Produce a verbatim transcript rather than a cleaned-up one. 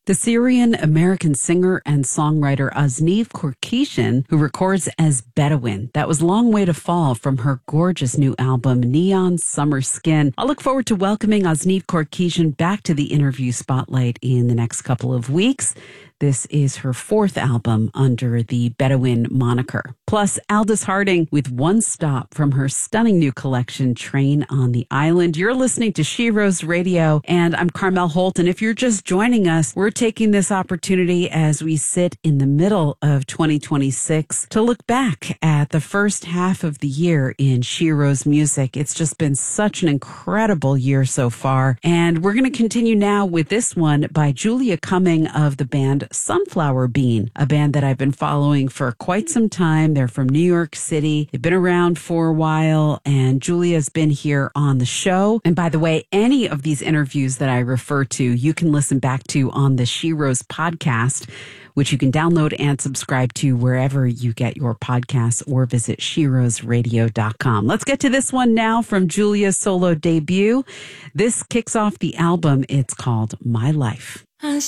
The Syrian-American singer and songwriter Aznif Korkishan, who records as Bedouin. That was Long Way to Fall from her gorgeous new album, Neon Summer Skin. I look forward to welcoming Aznif Korkishan back to the interview spotlight in the next couple of weeks. This is her fourth album under the Bedouin moniker. Plus, Aldous Harding with One Stop from her stunning new collection, Train on the Island. You're listening to She Rose Radio, and I'm Carmel Holt. And if you're just joining us, we're taking this opportunity as we sit in the middle of twenty twenty-six to look back at the first half of the year in She Rose music. It's just been such an incredible year so far. And we're going to continue now with this one by Julia Cumming of the band Sunflower Bean, a band that I've been following for quite some time. They're from New York City. They've been around for a while, and Julia's been here on the show. And by the way, any of these interviews that I refer to, you can listen back to on the She Rose podcast, which you can download and subscribe to wherever you get your podcasts, or visit she rose radio dot com. Let's get to this one now from Julia's solo debut. This kicks off the album. It's called My Life.